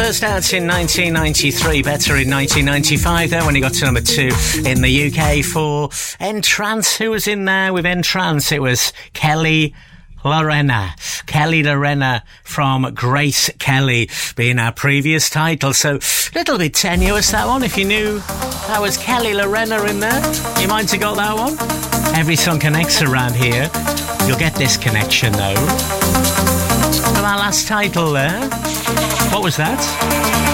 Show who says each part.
Speaker 1: First out in 1993, better in 1995 there when he got to number 2 in the UK for Entrance. Who was in there with Entrance? It was Kelly Lorena from Grace Kelly being our previous title. So a little bit tenuous, that one. If you knew that was Kelly Lorena in there, you might have got that one. Every song connects around here. You'll get this connection though. From our last title there. What was that?